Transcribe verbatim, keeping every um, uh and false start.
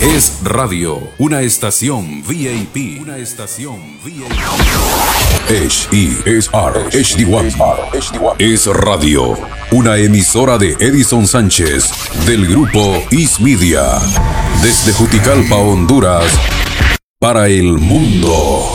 Es radio, una estación V I P. Una estación V I P. H E S R H D uno. Es radio, una emisora de Edison Sánchez del grupo Is Media. Desde Juticalpa, Honduras, para el mundo.